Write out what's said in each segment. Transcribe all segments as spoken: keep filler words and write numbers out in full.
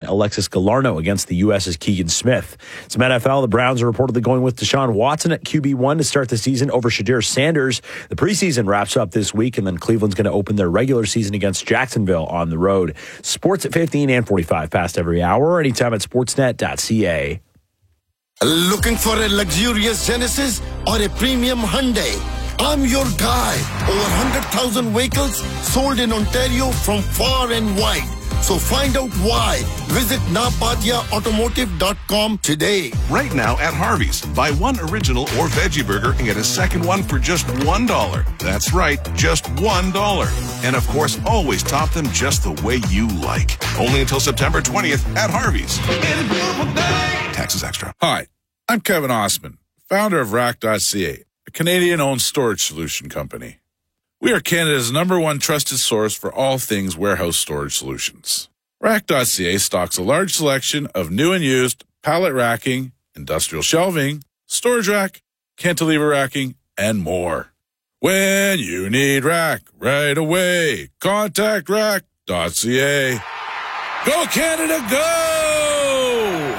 Alexis Galarneau against the U S's Keegan Smith. Some N F L, the Browns are reportedly going with Deshaun Watson at Q B one to start the season over Shadir Sanders. The preseason wraps up this week, and then Cleveland's going to open their regular season against Jacksonville on the road. Sports at fifteen and forty-five past every hour, anytime at sportsnet dot c a. Looking for a luxurious Genesis or a premium Hyundai? I'm your guy. Over one hundred thousand vehicles sold in Ontario from far and wide. So find out why. Visit napatia automotive dot com today. Right now at Harvey's, buy one original or veggie burger and get a second one for just one dollar. That's right, just one dollar. And of course, always top them just the way you like. Only until September twentieth at Harvey's. It's a beautiful day. Taxes extra. Hi, I'm Kevin Osman, founder of rack dot c a, a Canadian-owned storage solution company. We are Canada's number one trusted source for all things warehouse storage solutions. rack dot c a stocks a large selection of new and used pallet racking, industrial shelving, storage rack, cantilever racking, and more. When you need rack right away, contact rack dot c a. Go Canada, go!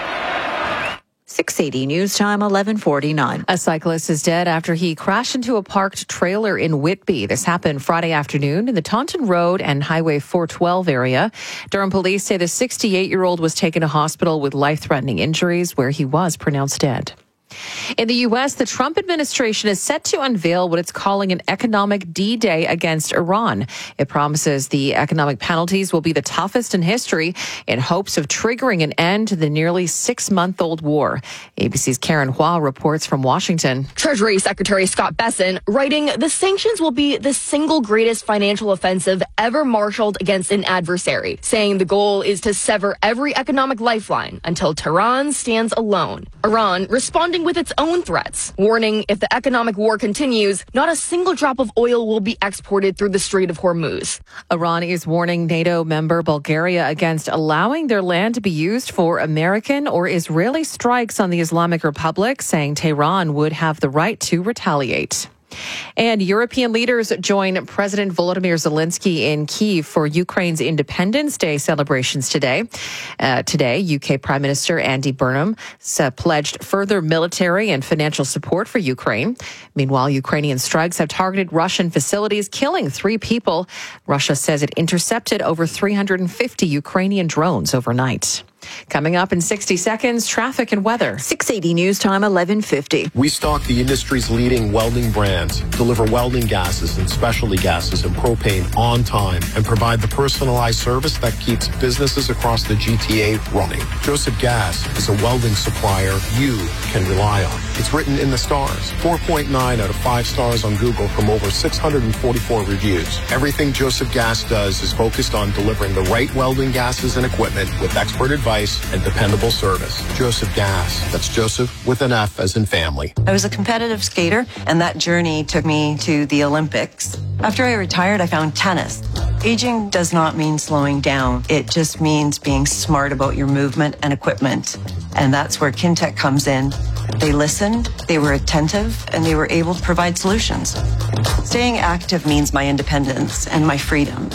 six eighty News Time, eleven forty-nine. A cyclist is dead after he crashed into a parked trailer in Whitby. This happened Friday afternoon in the Taunton Road and Highway four twelve area. Durham police say the sixty-eight-year-old was taken to hospital with life-threatening injuries, where he was pronounced dead. In the U S, the Trump administration is set to unveil what it's calling an economic D-Day against Iran. It promises the economic penalties will be the toughest in history in hopes of triggering an end to the nearly six-month-old war. A B C's Karen Hua reports from Washington. Treasury Secretary Scott Bessent writing, the sanctions will be the single greatest financial offensive ever marshaled against an adversary, saying the goal is to sever every economic lifeline until Tehran stands alone. Iran responding with its own threats, warning if the economic war continues, not a single drop of oil will be exported through the Strait of Hormuz. Iran is warning NATO member Bulgaria against allowing their land to be used for American or Israeli strikes on the Islamic Republic, saying Tehran would have the right to retaliate. And European leaders join President Volodymyr Zelensky in Kyiv for Ukraine's Independence Day celebrations today. Uh, today, U K Prime Minister Andy Burnham uh, pledged further military and financial support for Ukraine. Meanwhile, Ukrainian strikes have targeted Russian facilities, killing three people. Russia says it intercepted over three hundred fifty Ukrainian drones overnight. Coming up in sixty seconds, traffic and weather. six eighty News Time, eleven fifty. We stock the industry's leading welding brands, deliver welding gases and specialty gases and propane on time, and provide the personalized service that keeps businesses across the G T A running. Joseph Gas is a welding supplier you can rely on. It's written in the stars. four point nine out of five stars on Google from over six hundred forty-four reviews. Everything Joseph Gas does is focused on delivering the right welding gases and equipment with expert advice and dependable service. Joseph Gas. That's Joseph with an F as in family. I was a competitive skater, and that journey took me to the Olympics. After I retired, I found tennis. Aging does not mean slowing down. It just means being smart about your movement and equipment. And that's where Kintec comes in. They listened, they were attentive, and they were able to provide solutions. Staying active means my independence and my freedom.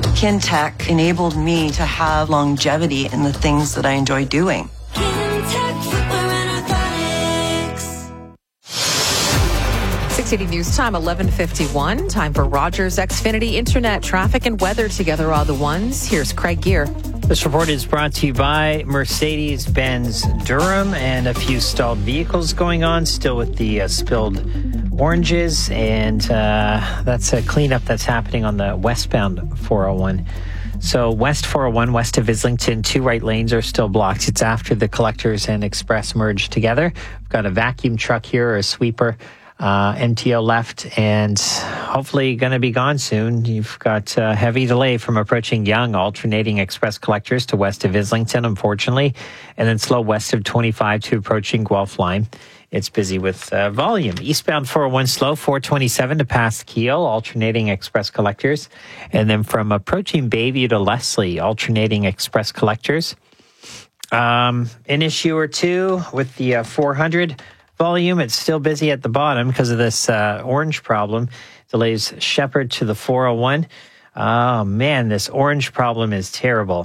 Kintec enabled me to have longevity in the things that I enjoy doing. six eighty News Time, eleven fifty-one. Time for Rogers Xfinity Internet traffic and weather together are the ones. Here's Craig Gear. This report is brought to you by Mercedes-Benz Durham, and a few stalled vehicles going on still with the uh, spilled oranges, and uh, that's a cleanup that's happening on the westbound four oh one. So west four oh one, west of Islington, two right lanes are still blocked. It's after the Collectors and Express merge together. We've got a vacuum truck here, or a sweeper, uh, M T O left, and hopefully going to be gone soon. You've got a heavy delay from approaching Yonge, alternating Express Collectors to west of Islington, unfortunately, and then slow west of twenty-five to approaching Guelph Line. It's busy with uh, volume. Eastbound four oh one slow, four twenty-seven to pass Keel, alternating Express Collectors. And then from approaching Bayview to Leslie, alternating Express Collectors. Um, an issue or two with the uh, four hundred volume. It's still busy at the bottom because of this uh, orange problem. Delays Shepherd to the four oh one. Oh, man, this orange problem is terrible.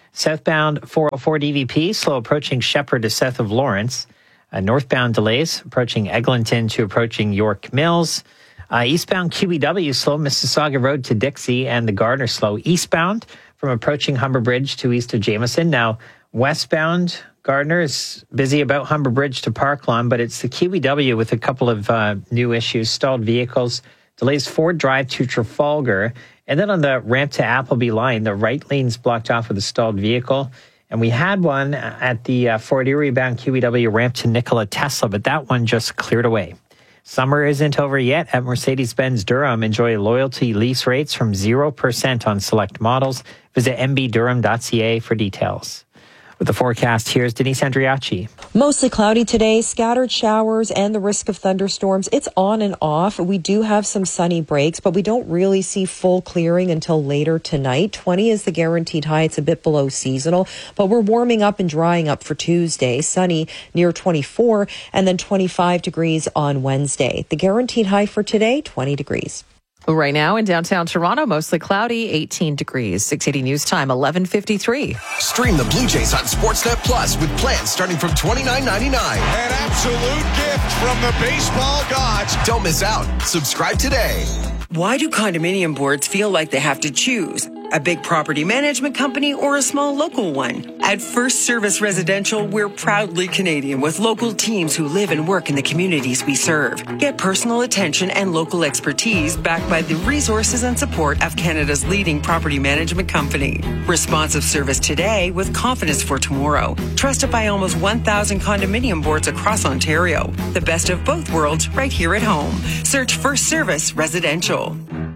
Southbound four oh four D V P, slow approaching Shepherd to south of Lawrence. Uh, northbound delays approaching Eglinton to approaching York Mills. Uh, eastbound Q B W, slow Mississauga Road to Dixie, and the Gardner slow eastbound from approaching Humber Bridge to east of Jameson. Now, westbound Gardner is busy about Humber Bridge to Park Lawn, but it's the Q B W with a couple of uh, new issues, stalled vehicles, delays Ford Drive to Trafalgar. And then on the ramp to Appleby line, the right lane's blocked off with a stalled vehicle. And we had one at the uh, Fort Erie bound Q B W ramp to Nikola Tesla, but that one just cleared away. Summer isn't over yet at Mercedes-Benz Durham. Enjoy loyalty lease rates from zero percent on select models. Visit m b durham dot c a for details. With the forecast, here's Denise Andriachi. Mostly cloudy today, scattered showers and the risk of thunderstorms. It's on and off. We do have some sunny breaks, but we don't really see full clearing until later tonight. twenty is the guaranteed high. It's a bit below seasonal, but we're warming up and drying up for Tuesday. Sunny near twenty-four and then twenty-five degrees on Wednesday. The guaranteed high for today, twenty degrees. Right now in downtown Toronto, mostly cloudy, eighteen degrees. six eighty News Time, eleven fifty-three. Stream the Blue Jays on Sportsnet Plus with plans starting from twenty-nine ninety-nine. An absolute gift from the baseball gods. Don't miss out. Subscribe today. Why do condominium boards feel like they have to choose? A big property management company or a small local one? At First Service Residential, we're proudly Canadian with local teams who live and work in the communities we serve. Get personal attention and local expertise backed by the resources and support of Canada's leading property management company. Responsive service today with confidence for tomorrow. Trusted by almost one thousand condominium boards across Ontario. The best of both worlds right here at home. Search First Service Residential.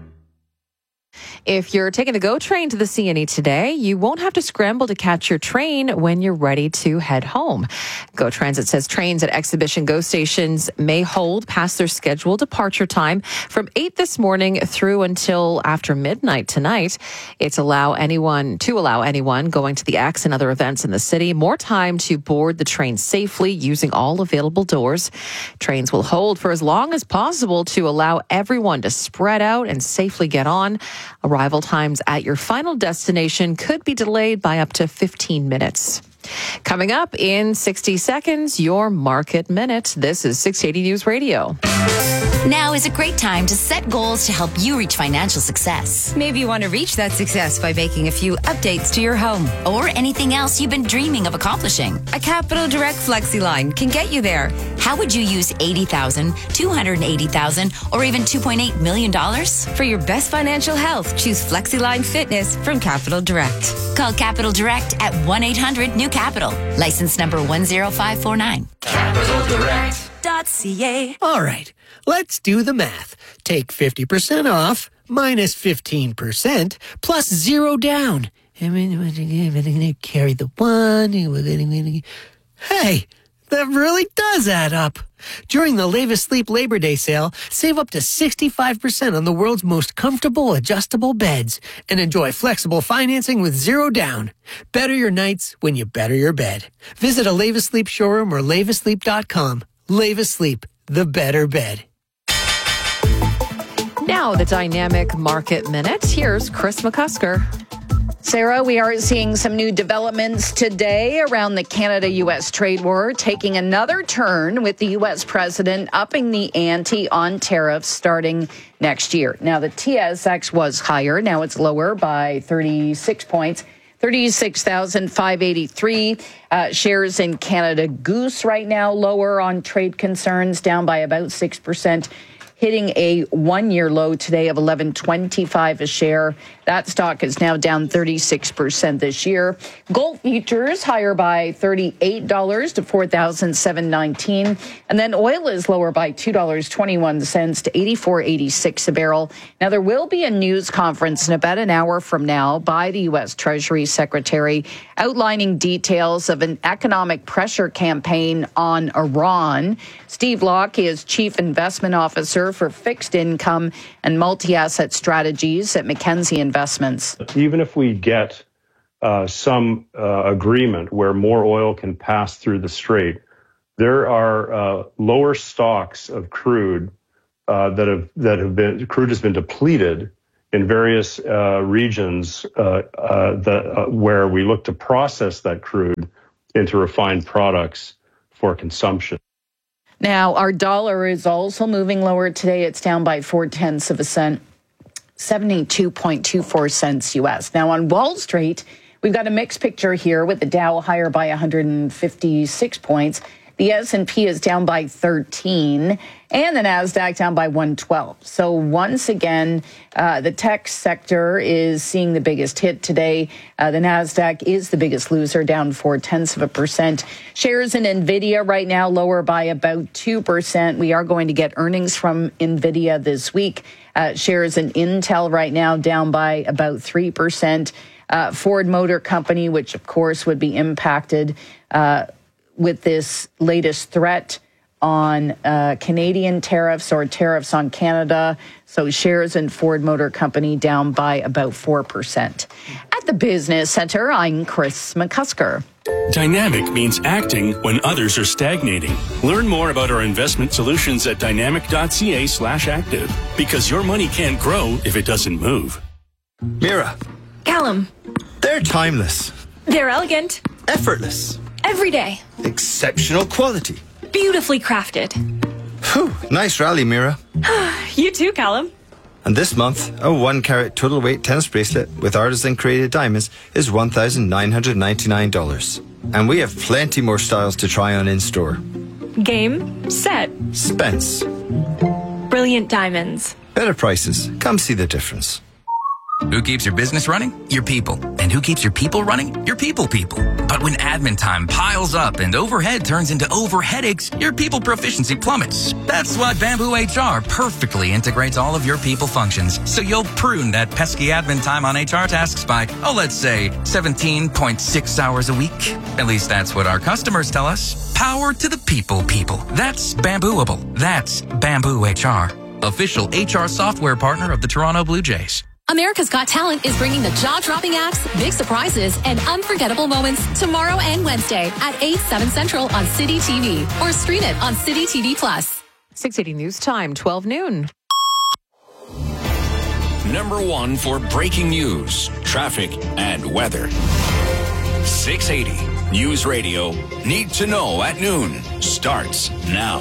If you're taking the GO train to the C N E today, you won't have to scramble to catch your train when you're ready to head home. GO Transit says trains at Exhibition GO stations may hold past their scheduled departure time from eight this morning through until after midnight tonight. It's allow anyone to allow anyone going to the X and other events in the city more time to board the train safely using all available doors. Trains will hold for as long as possible to allow everyone to spread out and safely get on. Arrival times at your final destination could be delayed by up to fifteen minutes. Coming up in sixty seconds, your Market Minute. This is six eighty News Radio. Now is a great time to set goals to help you reach financial success. Maybe you want to reach that success by making a few updates to your home or anything else you've been dreaming of accomplishing. A Capital Direct FlexiLine can get you there. How would you use eighty thousand dollars, two hundred eighty thousand dollars, or even two point eight million dollars? For your best financial health, choose FlexiLine Fitness from Capital Direct. Call Capital Direct at one eight hundred new capital. License number one zero five four nine. Capital Direct dot c a. All right, let's do the math. Take fifty percent off minus fifteen percent plus zero down. Carry the one. Hey, that really does add up. During the Levis Sleep Labor Day sale, save up to sixty-five percent on the world's most comfortable adjustable beds and enjoy flexible financing with zero down. Better your nights when you better your bed. Visit a Levis Sleep showroom or levis sleep dot com. Levis Sleep, the better bed. Now the Dynamic Market Minute. Here's Chris McCusker. Sarah, we are seeing some new developments today around the Canada-U S trade war, taking another turn with the U S president upping the ante on tariffs starting next year. Now, the T S X was higher. Now it's lower by thirty-six points. thirty-six thousand five hundred eighty-three uh, shares in Canada Goose right now, lower on trade concerns, down by about six percent. Hitting a one-year low today of eleven twenty-five a share. That stock is now down thirty-six percent this year. Gold futures higher by thirty-eight dollars to four thousand seven hundred nineteen dollars. And then oil is lower by two dollars and twenty-one cents to eighty-four eighty-six a barrel. Now, there will be a news conference in about an hour from now by the U S Treasury Secretary outlining details of an economic pressure campaign on Iran. Steve Locke is Chief Investment Officer for Fixed Income and Multi-Asset Strategies at Mackenzie Investments. Even if we get uh, some uh, agreement where more oil can pass through the strait, there are uh, lower stocks of crude uh, that have that have been crude has been depleted in various uh, regions uh, uh, the, uh, where we look to process that crude into refined products for consumption. Now, our dollar is also moving lower today. It's down by four tenths of a cent, seventy-two point two four cents U S. Now, on Wall Street, we've got a mixed picture here with the Dow higher by one hundred fifty-six points. The S and P is down by thirteen, and the NASDAQ down by one twelve. So once again, uh, the tech sector is seeing the biggest hit today. Uh, the NASDAQ is the biggest loser, down four tenths of a percent. Shares in NVIDIA right now lower by about two percent. We are going to get earnings from NVIDIA this week. Uh, shares in Intel right now down by about three percent. Uh, Ford Motor Company, which of course would be impacted uh, with this latest threat on uh, Canadian tariffs or tariffs on Canada. So shares in Ford Motor Company down by about four percent. At the Business Center, I'm Chris McCusker. Dynamic means acting when others are stagnating. Learn more about our investment solutions at dynamic.ca slash active, because your money can't grow if it doesn't move. Mira. Callum. They're timeless. They're elegant. Effortless. Every day. Exceptional quality. Beautifully crafted. Whew, nice rally, Mira. You too, Callum. And this month, a one carat total weight tennis bracelet with artisan created diamonds is one thousand nine hundred ninety-nine dollars. And we have plenty more styles to try on in store. Game, set. Spence. Brilliant diamonds. Better prices. Come see the difference. Who keeps your business running? Your people. And who keeps your people running? Your people people. But when admin time piles up and overhead turns into over headaches, your people proficiency plummets. That's why Bamboo H R perfectly integrates all of your people functions, so you'll prune that pesky admin time on H R tasks by, oh, let's say, seventeen point six hours a week. At least that's what our customers tell us. Power to the people people. That's Bambooable. That's Bamboo H R. Official H R software partner of the Toronto Blue Jays. America's Got Talent is bringing the jaw-dropping acts, big surprises, and unforgettable moments tomorrow and Wednesday at eight, seven Central on City T V or stream it on City T V Plus. six eighty News Time, twelve noon. Number one for breaking news, traffic, and weather. six eighty News Radio. Need to know at noon starts now.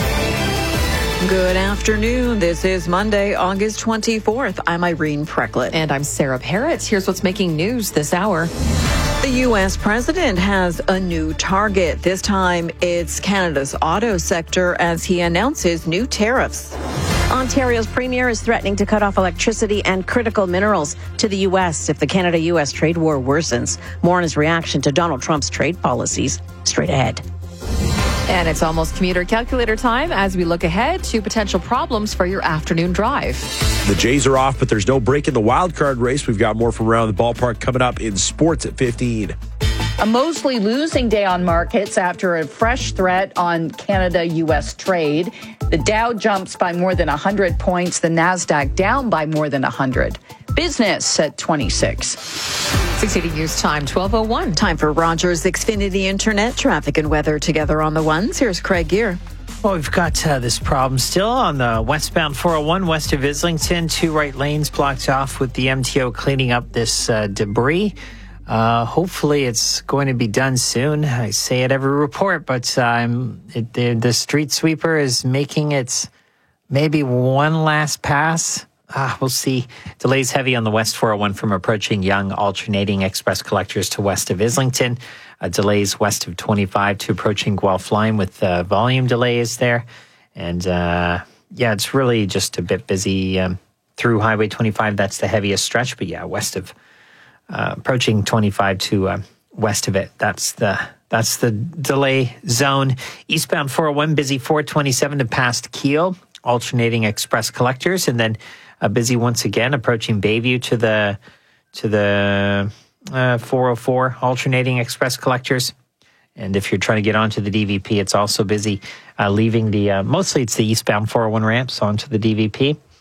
Good afternoon. This is Monday, August twenty-fourth. I'm Irene Precklett. And I'm Sarah Parrott. Here's what's making news this hour. The U S president has a new target. This time it's Canada's auto sector as he announces new tariffs. Ontario's premier is threatening to cut off electricity and critical minerals to the U S if the Canada-U S trade war worsens. More on his reaction to Donald Trump's trade policies. Straight ahead. And it's almost commuter calculator time as we look ahead to potential problems for your afternoon drive. The Jays are off, but there's no break in the wild card race. We've got more from around the ballpark coming up in sports at fifteen. A mostly losing day on markets after a fresh threat on Canada-U S trade. The Dow jumps by more than one hundred points. The NASDAQ down by more than one hundred. Business at twenty-six. six eighty News Time, twelve oh one. Time for Rogers Xfinity Internet traffic and weather together on the ones. Here's Craig Gear. Well, we've got uh, this problem still on the westbound four oh one west of Islington. Two right lanes blocked off with the M T O cleaning up this uh, debris. Uh, hopefully it's going to be done soon. I say it every report, but um, it, the, the street sweeper is making its maybe one last pass. Ah, we'll see. Delays heavy on the West four oh one from approaching Yonge, alternating express collectors to west of Islington. Uh, delays west of twenty-five to approaching Guelph Line with uh, volume delays there. And uh, yeah, it's really just a bit busy um, through Highway twenty-five. That's the heaviest stretch. But yeah, west of uh, approaching twenty-five to uh, west of it. That's the that's the delay zone. Eastbound four oh one busy four twenty-seven to past Kiel, alternating express collectors, and then Uh, busy once again, approaching Bayview to the to the uh, four oh four, alternating express collectors. And if you're trying to get onto the D V P, it's also busy uh, leaving the, uh, mostly it's the eastbound four oh one ramps onto the D V P.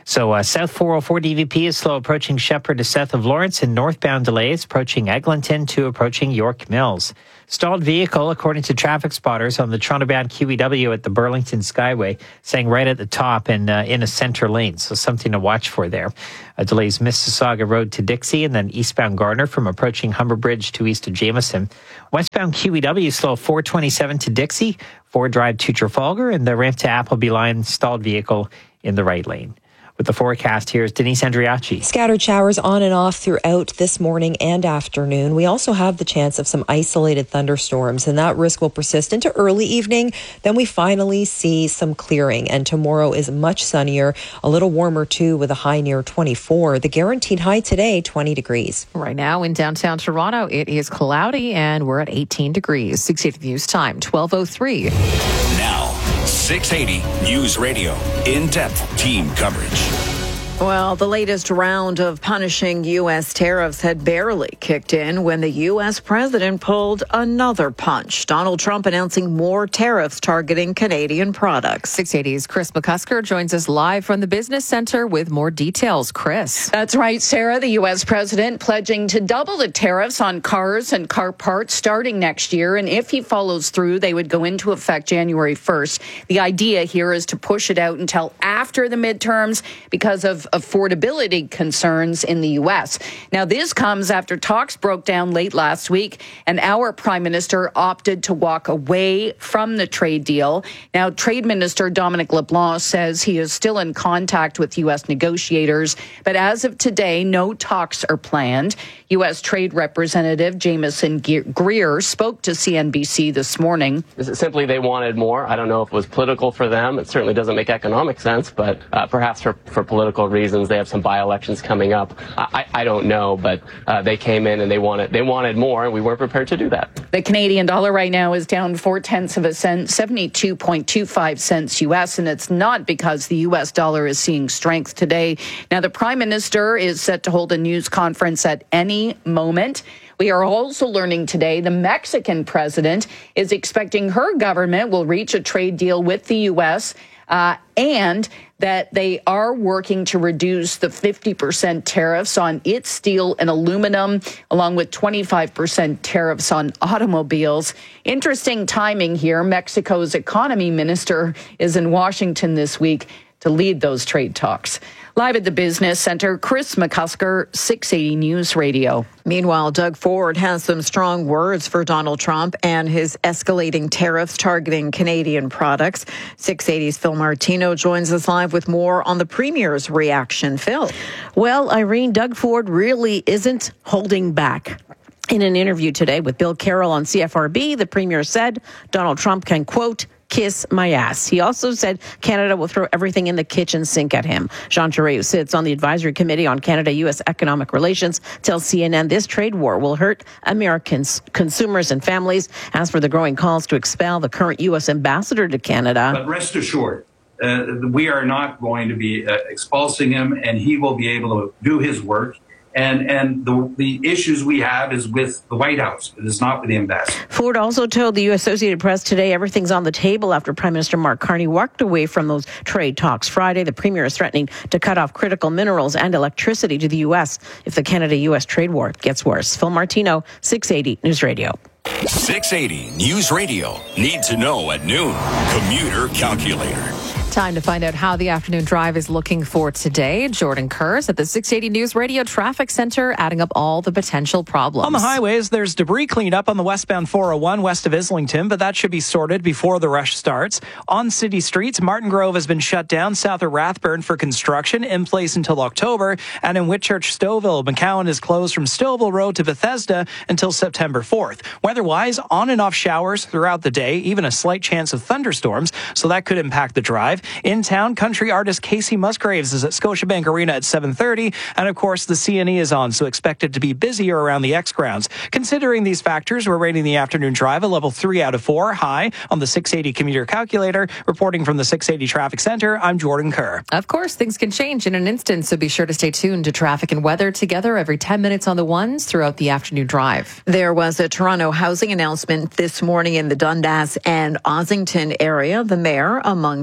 So uh, South four oh four D V P is slow approaching Shepherd to south of Lawrence, and northbound delays approaching Eglinton to approaching York Mills. Stalled vehicle, according to traffic spotters, on the Toronto-bound Q E W at the Burlington Skyway, saying right at the top and uh, in a center lane. So something to watch for there. Uh, delays Mississauga Road to Dixie, and then eastbound Gardner from approaching Humber Bridge to east of Jameson. Westbound Q E W slow four twenty-seven to Dixie, Ford Drive to Trafalgar, and the ramp to Appleby line stalled vehicle in the right lane. With the forecast, here's Denise Andriachi. Scattered showers on and off throughout this morning and afternoon. We also have the chance of some isolated thunderstorms, and that risk will persist into early evening. Then we finally see some clearing, and tomorrow is much sunnier, a little warmer too, with a high near twenty-four. The guaranteed high today, twenty degrees. Right now in downtown Toronto, it is cloudy, and we're at eighteen degrees. six eighty News Time, twelve oh three. Now, six eighty News Radio. In-depth team coverage. Well, the latest round of punishing U S tariffs had barely kicked in when the U S president pulled another punch. Donald Trump announcing more tariffs targeting Canadian products. six eighty's Chris McCusker joins us live from the Business Center with more details. Chris. That's right, Sarah. The U S president pledging to double the tariffs on cars and car parts starting next year. And if he follows through, they would go into effect January first. The idea here is to push it out until after the midterms because of affordability concerns in the U S. Now, this comes after talks broke down late last week, and our prime minister opted to walk away from the trade deal. Now, Trade Minister Dominic LeBlanc says he is still in contact with U S negotiators, but as of today, no talks are planned. U S Trade Representative Jameson Greer spoke to C N B C this morning. Is it simply they wanted more? I don't know if it was political for them. It certainly doesn't make economic sense, but uh, perhaps for, for political reasons. They have some by-elections coming up. I, I don't know, but uh, they came in and they wanted they wanted more, and we weren't prepared to do that. The Canadian dollar right now is down four tenths of a cent, seventy-two point two five cents U S, and it's not because the U S dollar is seeing strength today. Now, the Prime Minister is set to hold a news conference at any moment. We are also learning today the Mexican president is expecting her government will reach a trade deal with the U S, uh, and that they are working to reduce the fifty percent tariffs on its steel and aluminum, along with twenty-five percent tariffs on automobiles. Interesting timing here. Mexico's economy minister is in Washington this week to lead those trade talks. Live at the Business Center, Chris McCusker, six eighty News Radio. Meanwhile, Doug Ford has some strong words for Donald Trump and his escalating tariffs targeting Canadian products. six eighty's Phil Martino joins us live with more on the Premier's reaction. Phil. Well, Irene, Doug Ford really isn't holding back. In an interview today with Bill Carroll on C F R B, the Premier said Donald Trump can, quote, kiss my ass. He also said Canada will throw everything in the kitchen sink at him. Jean Charest, who sits on the Advisory Committee on Canada-U S Economic Relations, tells C N N this trade war will hurt Americans, consumers and families. As for the growing calls to expel the current U S ambassador to Canada. But rest assured, uh, we are not going to be uh, expulsing him, and he will be able to do his work. And and the the issues we have is with the White House. It is not with the ambassador. Ford also told the Associated Press today everything's on the table after Prime Minister Mark Carney walked away from those trade talks Friday. The Premier is threatening to cut off critical minerals and electricity to the U S if the Canada-U S trade war gets worse. Phil Martino, six eighty News Radio. six eighty News Radio. Need to know at noon. Commuter Calculator. Time to find out how the afternoon drive is looking for today. Jordan Kurz at the six eighty News Radio Traffic Center, adding up all the potential problems. On the highways, there's debris cleaned up on the westbound four oh one west of Islington, but that should be sorted before the rush starts. On city streets, Martin Grove has been shut down south of Rathburn for construction, in place until October. And in Whitchurch, Stouffville, McCowan is closed from Stouffville Road to Bethesda until September fourth. Weather-wise, on and off showers throughout the day, even a slight chance of thunderstorms, so that could impact the drive. In town, country artist Casey Musgraves is at Scotiabank Arena at seven thirty, and of course the C N E is on, so expected to be busier around the X grounds. Considering these factors, we're rating the afternoon drive a level three out of four, high on the six eighty commuter calculator. Reporting from the six eighty Traffic Center, I'm Jordan Kerr. Of course, things can change in an instant, so be sure to stay tuned to traffic and weather together every ten minutes on the ones throughout the afternoon drive. There was a Toronto housing announcement this morning in the Dundas and Ossington area. The mayor among those things.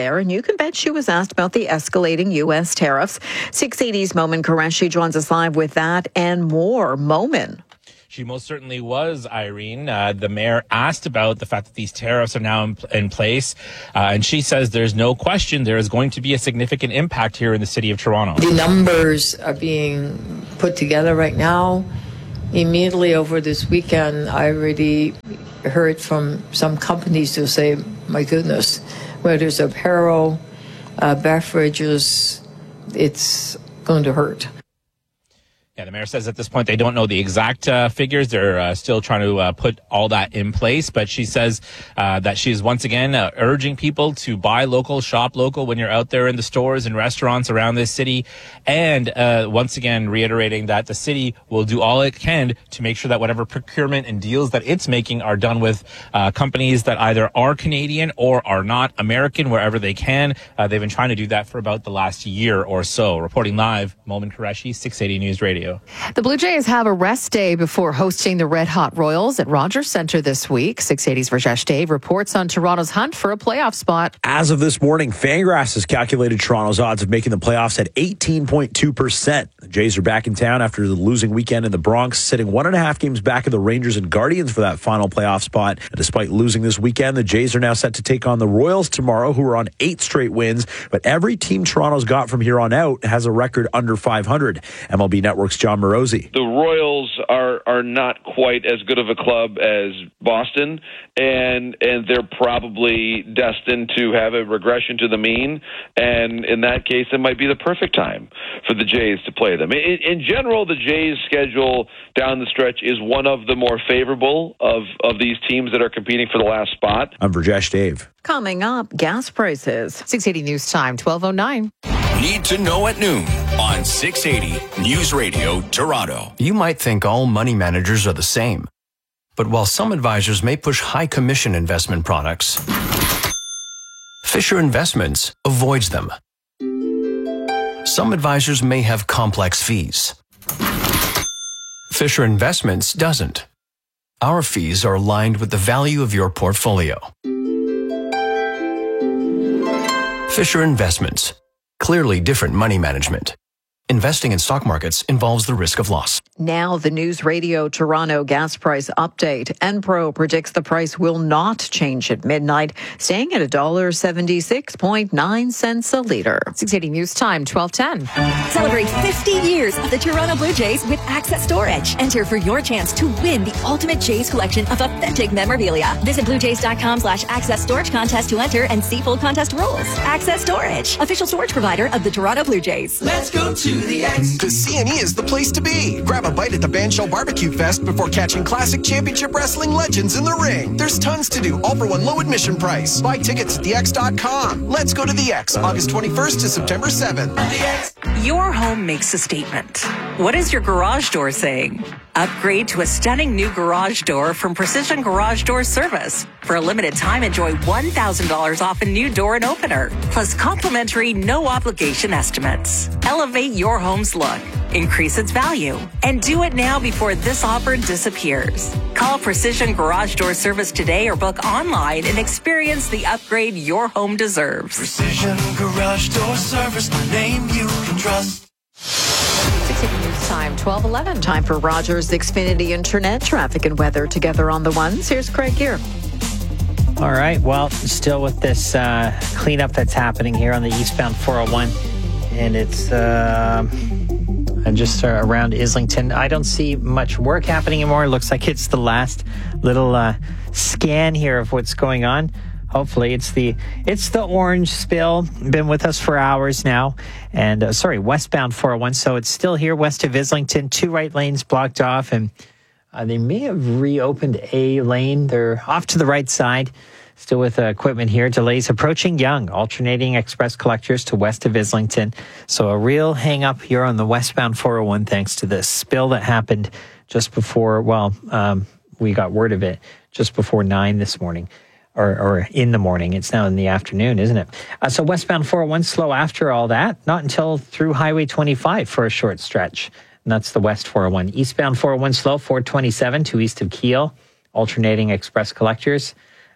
there, and you can bet she was asked about the escalating U S tariffs. six eighty's Momin Qureshi joins us live with that and more. Momin. She most certainly was, Irene. Uh, the mayor asked about the fact that these tariffs are now in, in place, uh, and she says there's no question there is going to be a significant impact here in the city of Toronto. The numbers are being put together right now. Immediately over this weekend, I already heard from some companies who say, my goodness, whether it's apparel, uh, beverages, it's going to hurt. Yeah, the mayor says at this point they don't know the exact uh, figures. They're uh, still trying to uh, put all that in place. But she says uh, that she's once again uh, urging people to buy local, shop local when you're out there in the stores and restaurants around this city. And uh, once again, reiterating that the city will do all it can to make sure that whatever procurement and deals that it's making are done with uh, companies that either are Canadian or are not American wherever they can. Uh, they've been trying to do that for about the last year or so. Reporting live, Momin Qureshi, six eighty News Radio. The Blue Jays have a rest day before hosting the Red Hot Royals at Rogers Centre this week. six eighty's Rajesh Dave reports on Toronto's hunt for a playoff spot. As of this morning, Fangraphs has calculated Toronto's odds of making the playoffs at eighteen point two percent. The Jays are back in town after the losing weekend in the Bronx, sitting one and a half games back of the Rangers and Guardians for that final playoff spot. And despite losing this weekend, the Jays are now set to take on the Royals tomorrow, who are on eight straight wins. But every team Toronto's got from here on out has a record under five hundred. M L B Network's John Morosi. The Royals are are not quite as good of a club as Boston, and and they're probably destined to have a regression to the mean. And in that case, it might be the perfect time for the Jays to play them. In, in general, the Jays' schedule down the stretch is one of the more favorable of, of these teams that are competing for the last spot. I'm Rajesh Dave. Coming up, gas prices. six eighty News Time, twelve oh nine. Need to know at noon on six eighty News Radio Toronto. You might think all money managers are the same. But while some advisors may push high commission investment products, Fisher Investments avoids them. Some advisors may have complex fees. Fisher Investments doesn't. Our fees are aligned with the value of your portfolio. Fisher Investments. Clearly different money management. Investing in stock markets involves the risk of loss. Now the News Radio Toronto gas price update. Enpro predicts the price will not change at midnight, staying at one dollar seventy-six point nine cents a litre. six eighty News Time, twelve ten. Celebrate fifty years of the Toronto Blue Jays with Access Storage. Enter for your chance to win the ultimate Jays collection of authentic memorabilia. Visit bluejays.com slash access storage contest to enter and see full contest rules. Access Storage, official storage provider of the Toronto Blue Jays. Let's go to the X. Because C and E is the place to be. Grab a bite at the Bandshell Barbecue Fest before catching classic championship wrestling legends in the ring. There's tons to do, all for one low admission price. Buy tickets at the x dot com. Let's go to the X, August twenty-first to September seventh. Your home makes a statement. What is your garage door saying? Upgrade to a stunning new garage door from Precision Garage Door Service. For a limited time, enjoy one thousand dollars off a new door and opener, plus complimentary no-obligation estimates. Elevate your home's look, increase its value, and do it now before this offer disappears. Call Precision Garage Door Service today or book online and experience the upgrade your home deserves. Precision Garage Door Service, the name you can trust. six eighty News Time, twelve eleven. Time for Rogers Xfinity Internet, traffic and weather together on the ones. Here's Craig Gear. All right. Well, still with this uh, cleanup that's happening here on the eastbound four oh one, and it's uh, just uh, around Islington. I don't see much work happening anymore. It looks like it's the last little uh, scan here of what's going on. Hopefully, it's the it's the orange spill. Been with us for hours now, and uh, sorry, westbound four oh one. So it's still here west of Islington. Two right lanes blocked off, and uh, they may have reopened a lane. They're off to the right side. Still with uh, equipment here. Delays approaching Yonge, alternating express collectors to west of Islington. So a real hang up here on the westbound four oh one thanks to this spill that happened just before. Well, um, we got word of it just before nine this morning. Or, or in the morning. It's now in the afternoon, isn't it? Uh, so westbound four oh one slow after all that. Not until through Highway twenty-five for a short stretch. And that's the west four oh one. Eastbound four oh one slow, four twenty-seven to east of Kiel. Alternating express collectors.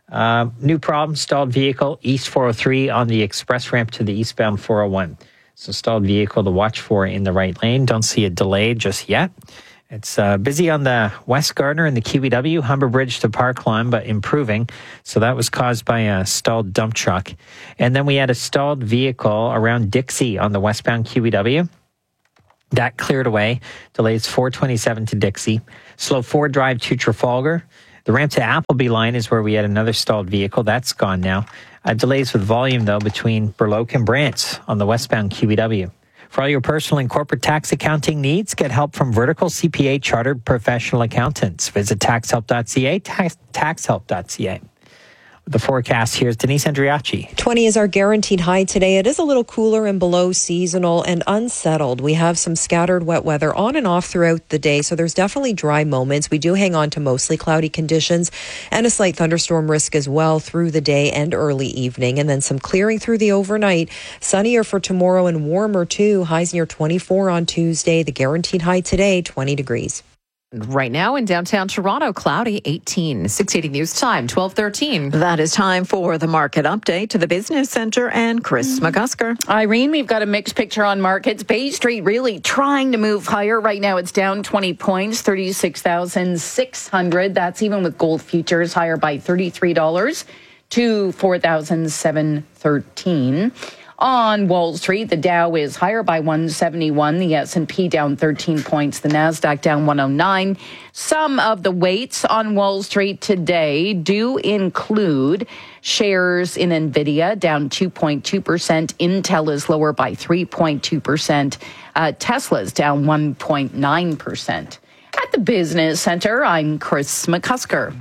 Uh, new problem, stalled vehicle, East four oh three on the express ramp to the eastbound four oh one. So stalled vehicle to watch for in the right lane. Don't see a delay just yet. It's uh, busy on the West Gardner and the Q B W, Humber Bridge to Parkline, but improving. So that was caused by a stalled dump truck. And then we had a stalled vehicle around Dixie on the westbound Q B W. That cleared away. Delays four twenty-seven to Dixie. Slow Ford Drive to Trafalgar. The ramp to Appleby line is where we had another stalled vehicle. That's gone now. Uh, delays with volume, though, between Burloak and Brants on the westbound Q B W. For all your personal and corporate tax accounting needs, get help from Vertical C P A Chartered Professional Accountants. Visit tax help dot c a, tax, tax help dot c a. The forecast, here's Denise Andriachi. twenty is our guaranteed high today. It is a little cooler and below seasonal and unsettled. We have some scattered wet weather on and off throughout the day, so there's definitely dry moments. We do hang on to mostly cloudy conditions and a slight thunderstorm risk as well through the day and early evening, and then some clearing through the overnight. Sunnier for tomorrow and warmer too. Highs near twenty-four on Tuesday. The guaranteed high today, twenty degrees. Right now in downtown Toronto, cloudy, eighteen. six eighty News Time, twelve thirteen. That is time for the market update to the Business Center and Chris mm-hmm. McCusker. Irene, we've got a mixed picture on markets. Bay Street really trying to move higher. Right now it's down twenty points, thirty-six thousand six hundred. That's even with gold futures higher by thirty-three dollars to four thousand seven hundred thirteen dollars. On Wall Street, the Dow is higher by one seventy-one, the S and P down thirteen points, the Nasdaq down one oh nine. Some of the weights on Wall Street today do include shares in NVIDIA down two point two percent, Intel is lower by three point two percent, uh, Tesla's down one point nine percent. At the Business Center, I'm Chris McCusker.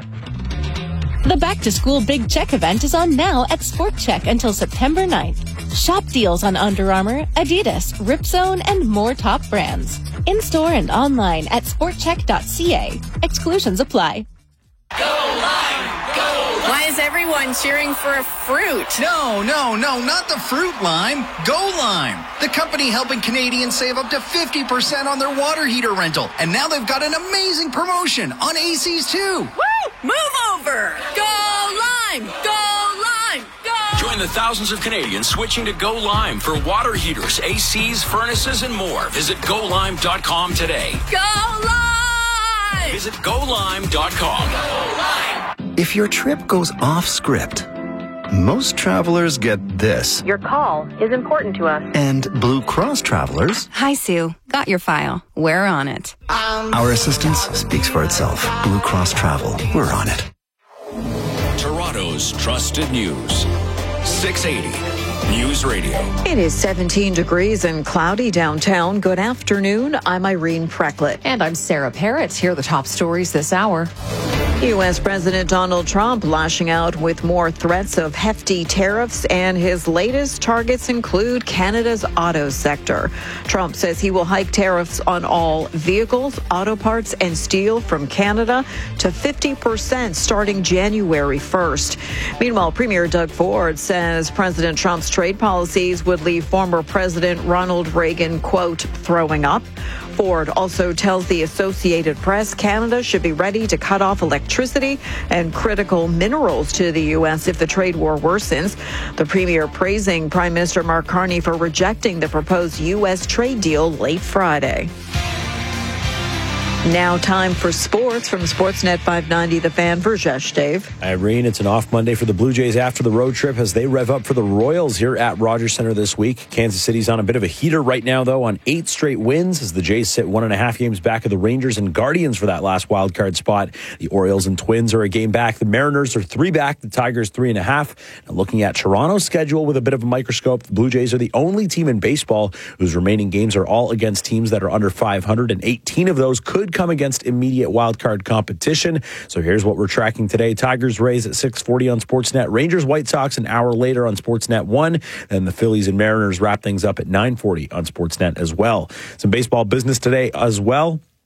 The Back to School Big Check event is on now at Sport Check until September ninth. Shop deals on Under Armour, Adidas, Ripzone, and more top brands. In-store and online at sport check dot c a. Exclusions apply. Go Lime! Go Lime! Why is everyone cheering for a fruit? No, no, no, not the fruit lime. Go Lime, the company helping Canadians save up to fifty percent on their water heater rental. And now they've got an amazing promotion on A Cs too. Woo! Move over! Go Lime! Go Lime! Go! Join the thousands of Canadians switching to Go Lime for water heaters, A Cs, furnaces, and more. Visit go lime dot com today. Go Lime! Visit go lime dot com. Go Lime! If your trip goes off script, most travelers get this. Your call is important to us. And Blue Cross travelers... Hi, Sue. Got your file. We're on it. Our assistance speaks for itself. Blue Cross Travel. We're on it. Toronto's trusted news. six eighty News Radio. It is seventeen degrees and cloudy downtown. Good afternoon. I'm Irene Precklett. And I'm Sarah Parrott. Here are the top stories this hour. U S. President Donald Trump lashing out with more threats of hefty tariffs, and his latest targets include Canada's auto sector. Trump says he will hike tariffs on all vehicles, auto parts, and steel from Canada to fifty percent starting January first. Meanwhile, Premier Doug Ford says President Trump's trade policies would leave former President Ronald Reagan, quote, throwing up. Ford also tells the Associated Press Canada should be ready to cut off electricity and critical minerals to the U S if the trade war worsens. The premier praising Prime Minister Mark Carney for rejecting the proposed U S trade deal late Friday. Now time for sports from Sportsnet five ninety, The Fan. Burjesh, Dave. Irene, it's an off Monday for the Blue Jays after the road trip as they rev up for the Royals here at Rogers Center this week. Kansas City's on a bit of a heater right now, though, on eight straight wins as the Jays sit one and a half games back of the Rangers and Guardians for that last wild card spot. The Orioles and Twins are a game back. The Mariners are three back. The Tigers three and a half. Now looking at Toronto's schedule with a bit of a microscope, the Blue Jays are the only team in baseball whose remaining games are all against teams that are under five hundred, and eighteen of those could come against immediate wildcard competition. So here's what we're tracking today. Tigers Rays at six forty on Sportsnet. Rangers White Sox an hour later on Sportsnet one. And the Phillies and Mariners wrap things up at nine forty on Sportsnet as well. Some baseball business today as well.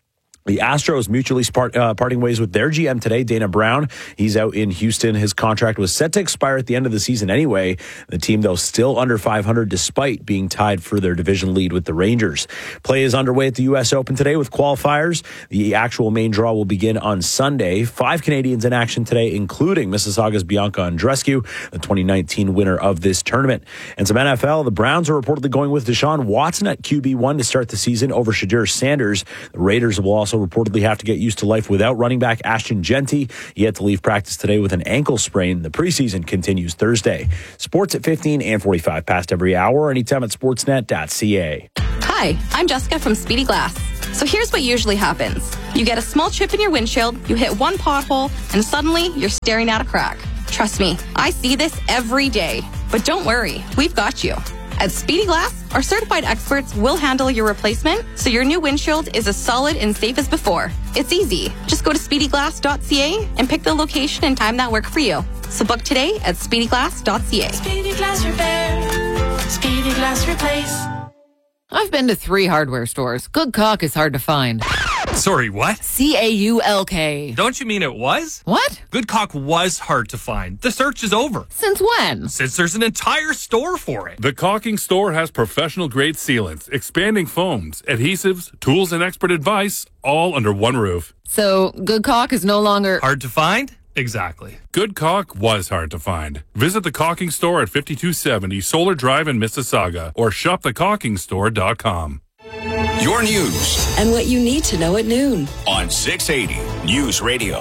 The Astros mutually part, uh, parting ways with their G M today, Dana Brown. He's out in Houston. His contract was set to expire at the end of the season anyway. The team, though, still under five hundred despite being tied for their division lead with the Rangers. Play is underway at the U S Open today with qualifiers. The actual main draw will begin on Sunday. Five Canadians in action today, including Mississauga's Bianca Andreescu, the twenty nineteen winner of this tournament. And some N F L, the Browns are reportedly going with Deshaun Watson at Q B one to start the season over Shadir Sanders. The Raiders will also reportedly have to get used to life without running back Ashton Genty. He had to leave practice today with an ankle sprain. The preseason continues Thursday. Sports at fifteen and forty-five past every hour, anytime at sportsnet dot c a. Hi, I'm Jessica from Speedy Glass. So here's what usually happens. You get a small chip in your windshield, you hit one pothole, and suddenly you're staring at a crack. Trust me, I see this every day. But don't worry, we've got you. At Speedy Glass, our certified experts will handle your replacement so your new windshield is as solid and safe as before. It's easy. Just go to speedy glass dot c a and pick the location and time that work for you. So book today at speedy glass dot c a. Speedy Glass Repair. Speedy Glass Replace. I've been to three hardware stores. Good caulk is hard to find. Sorry, what? C A U L K. Don't you mean it was? What? Good caulk was hard to find. The search is over. Since when? Since there's an entire store for it. The Caulking Store has professional-grade sealants, expanding foams, adhesives, tools, and expert advice, all under one roof. So, good caulk is no longer... hard to find? Exactly. Good caulk was hard to find. Visit the Caulking Store at fifty-two seventy Solar Drive in Mississauga or shop the caulking store dot com. Your news and what you need to know at noon on six eighty News Radio.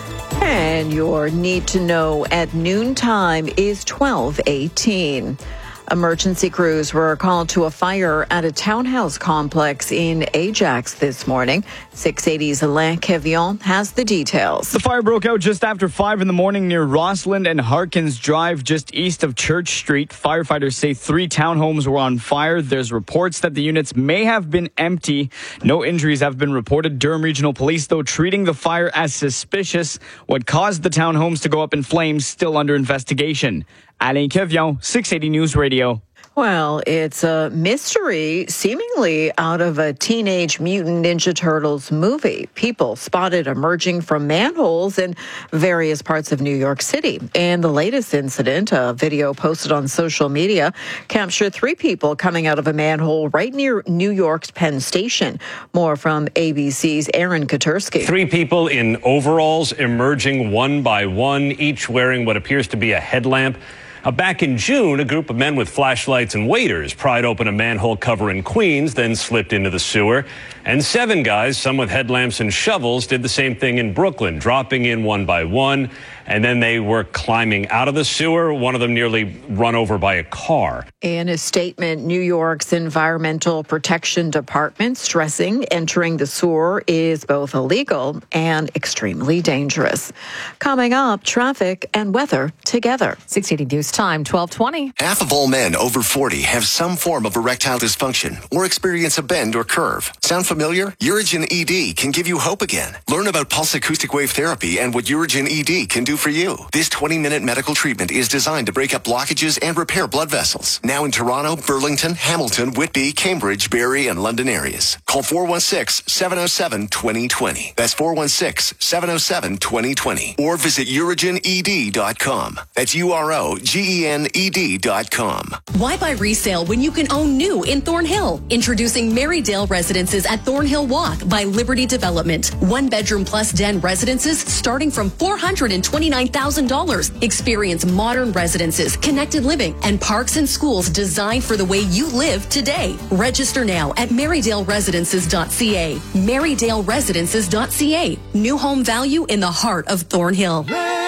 And your need to know at noontime is twelve eighteen. Emergency crews were called to a fire at a townhouse complex in Ajax this morning. six eighty's Alain Kevion has the details. The fire broke out just after five in the morning near Rossland and Harkins Drive, just east of Church Street. Firefighters say three townhomes were on fire. There's reports that the units may have been empty. No injuries have been reported. Durham Regional Police, though, treating the fire as suspicious. What caused the townhomes to go up in flames still under investigation. Alain Kevion, six eighty News Radio. Well, it's a mystery seemingly out of a Teenage Mutant Ninja Turtles movie. People spotted emerging from manholes in various parts of New York City. And the latest incident, a video posted on social media, captured three people coming out of a manhole right near New York's Penn Station. More from A B C's Aaron Katursky. Three people in overalls emerging one by one, each wearing what appears to be a headlamp. Uh, back in June, a group of men with flashlights and waders pried open a manhole cover in Queens, then slipped into the sewer. And seven guys, some with headlamps and shovels, did the same thing in Brooklyn, dropping in one by one. And then they were climbing out of the sewer, one of them nearly run over by a car. In a statement, New York's Environmental Protection Department stressing entering the sewer is both illegal and extremely dangerous. Coming up, traffic and weather together. six eighty News Time, twelve twenty. Half of all men over forty have some form of erectile dysfunction or experience a bend or curve. Sound familiar? Urigen E D can give you hope again. Learn about pulse acoustic wave therapy and what Urigen E D can do for you. This twenty-minute medical treatment is designed to break up blockages and repair blood vessels. Now in Toronto, Burlington, Hamilton, Whitby, Cambridge, Barrie, and London areas. Call four one six, seven oh seven, two oh two oh. That's four one six, seven oh seven, two oh two oh. Or visit urigen e d dot com. That's U R O G E N E D dot com. Why buy resale when you can own new in Thornhill? Introducing Marydale Residences at Thornhill Walk by Liberty Development. One bedroom plus den residences starting from four hundred twenty-nine thousand dollars. Experience modern residences, connected living, and parks and schools designed for the way you live today. Register now at marydale residences dot c a. marydale residences dot c a. New home value in the heart of Thornhill.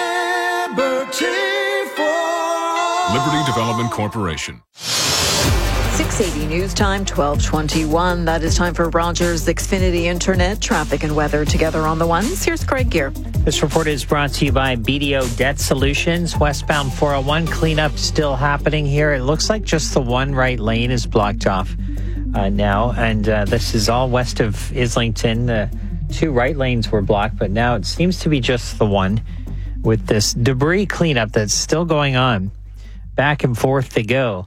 Liberty Development Corporation. six eighty News Time, twelve twenty-one. That is time for Rogers Xfinity Internet, traffic and weather together on the ones. Here's Craig Gear. This report is brought to you by B D O Debt Solutions. Westbound four oh one cleanup still happening here. It looks like just the one right lane is blocked off uh, now. And uh, this is all west of Islington. The two right lanes were blocked, but now it seems to be just the one with this debris cleanup that's still going on. Back and forth they go.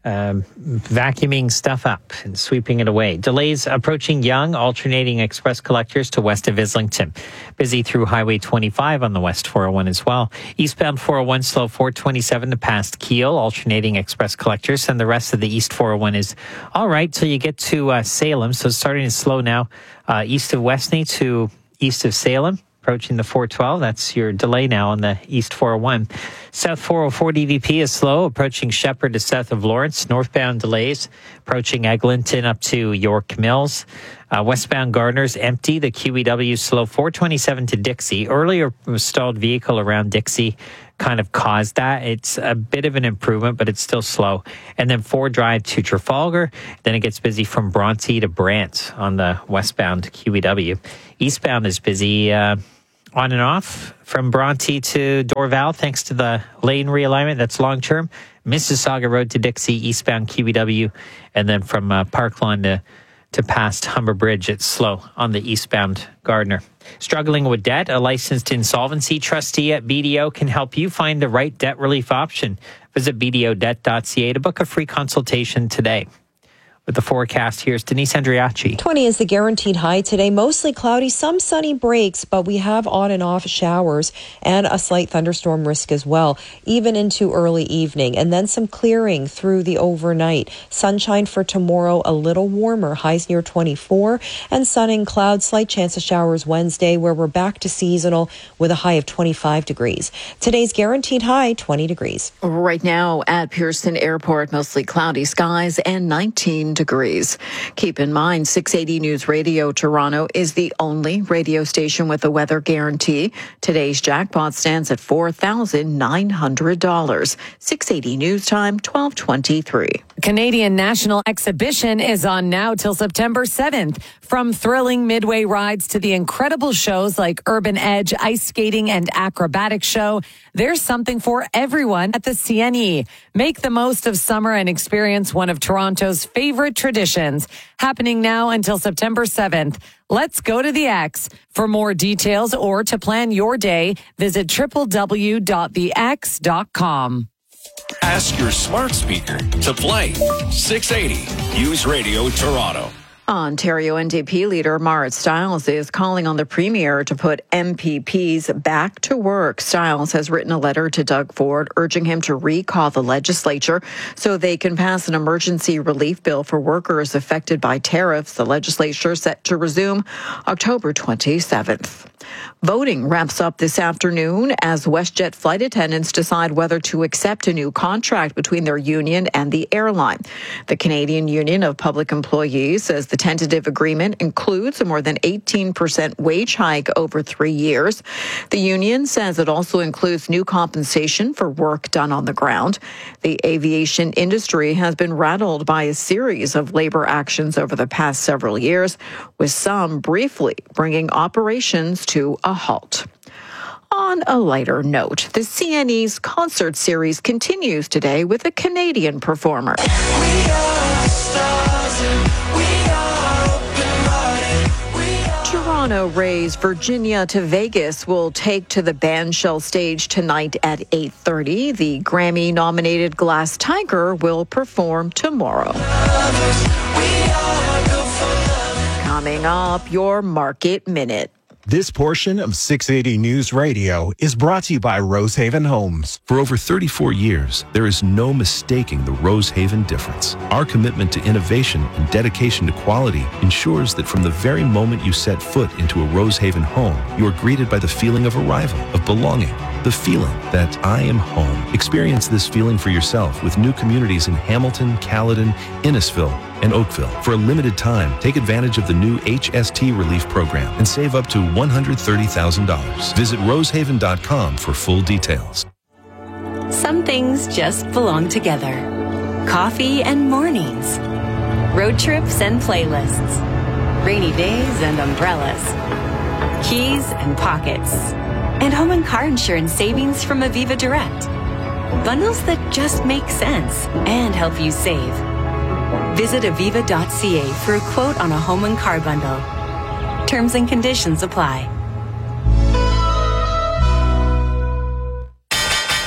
um, vacuuming stuff up and sweeping it away. Delays approaching Yonge, alternating express collectors to west of Islington. Busy through Highway twenty-five on the West four oh one as well. Eastbound four oh one slow four twenty-seven to past Kiel, alternating express collectors, and the rest of the East four oh one is all right till you get to uh, Salem. So it's starting to slow now uh, east of Westney to east of Salem. Approaching the four twelve, that's your delay now on the East four oh one. South four oh four D V P is slow, approaching Shepherd to south of Lawrence. Northbound delays, approaching Eglinton up to York Mills. Uh, westbound Gardner's empty. The Q E W slow four twenty-seven to Dixie. Earlier stalled vehicle around Dixie kind of caused that. It's a bit of an improvement, but it's still slow. And then four Drive to Trafalgar. Then it gets busy from Bronte to Brant on the westbound Q E W. Eastbound is busy uh, on and off from Bronte to Dorval, thanks to the lane realignment. That's long term. Mississauga Road to Dixie, eastbound Q E W. And then from uh, Parklawn to to past Humber Bridge, it's slow on the eastbound Gardner. Struggling with debt, a licensed insolvency trustee at B D O can help you find the right debt relief option. Visit b d o debt dot c a to book a free consultation today. With the forecast, here's Denise Andriachi. twenty is the guaranteed high today. Mostly cloudy, some sunny breaks, but we have on and off showers and a slight thunderstorm risk as well, even into early evening. And then some clearing through the overnight. Sunshine for tomorrow, a little warmer, highs near twenty-four. And sun and clouds, slight chance of showers Wednesday, where we're back to seasonal with a high of twenty-five degrees. Today's guaranteed high, twenty degrees. Right now at Pearson Airport, mostly cloudy skies and nineteen degrees. Keep in mind, six eighty News Radio Toronto is the only radio station with a weather guarantee. Today's jackpot stands at four thousand nine hundred dollars. six eighty News Time, twelve twenty-three. Canadian National Exhibition is on now till September seventh. From thrilling midway rides to the incredible shows like Urban Edge, ice skating, and acrobatic show, there's something for everyone at the C N E. Make the most of summer and experience one of Toronto's favorite traditions. Happening now until September seventh. Let's go to the X. For more details or to plan your day, visit w w w dot the x dot com. Ask your smart speaker to play six eighty News Radio Toronto. Ontario N D P leader Marit Stiles is calling on the Premier to put M P Ps back to work. Stiles has written a letter to Doug Ford urging him to recall the legislature so they can pass an emergency relief bill for workers affected by tariffs. The legislature set to resume October twenty-seventh. Voting wraps up this afternoon as WestJet flight attendants decide whether to accept a new contract between their union and the airline. The Canadian Union of Public Employees says the tentative agreement includes a more than eighteen percent wage hike over three years. The union says it also includes new compensation for work done on the ground. The aviation industry has been rattled by a series of labor actions over the past several years, with some briefly bringing operations to a halt. On a lighter note, the C N E's concert series continues today with a Canadian performer. We are stars and we are open-hearted. We are... Toronto Rays Virginia to Vegas will take to the Bandshell stage tonight at eight thirty. The Grammy-nominated Glass Tiger will perform tomorrow. Coming up, your Market Minute. This portion of six eighty News Radio is brought to you by Rosehaven Homes. For over thirty-four years, there is no mistaking the Rosehaven difference. Our commitment to innovation and dedication to quality ensures that from the very moment you set foot into a Rosehaven home, you are greeted by the feeling of arrival, of belonging, the feeling that I am home. Experience this feeling for yourself with new communities in Hamilton, Caledon, Innisfil, and Oakville. For a limited time, take advantage of the new H S T relief program and save up to one hundred thirty thousand dollars. Visit rosehaven dot com for full details. Some things just belong together. Coffee and mornings. Road trips and playlists. Rainy days and umbrellas. Keys and pockets. And home and car insurance savings from Aviva Direct. Bundles that just make sense and help you save. Visit aviva dot c a for a quote on a home and car bundle. Terms and conditions apply. Time